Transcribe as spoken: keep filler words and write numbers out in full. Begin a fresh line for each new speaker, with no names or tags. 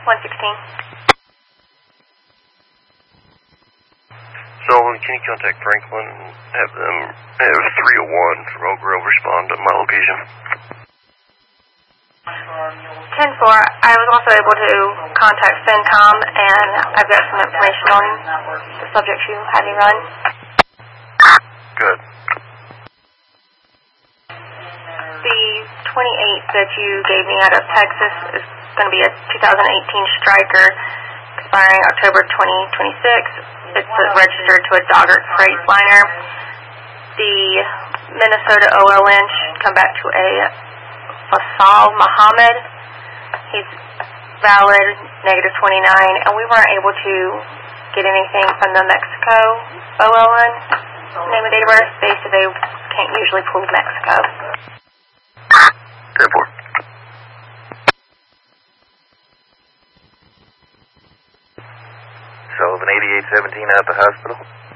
one sixteen.
Sullivan, can you contact Franklin and have them have three oh one from Oak Grove respond to my location?
ten four, I was also able to contact FinCom, and I've got some information on the subject you had me run.
Good.
The twenty-eighth that you gave me out of Texas is going to be a two thousand eighteen Striker expiring October twenty twenty-six. It's registered to a Doggart Freightliner. The Minnesota O L N should come back to a Faisal Muhammad. He's valid, negative twenty-nine, and we weren't able to get anything from the Mexico O L N, name and date of birth. They said they can't usually pull Mexico.
ten four.
Sullivan eighty-eight seventeen at the hospital.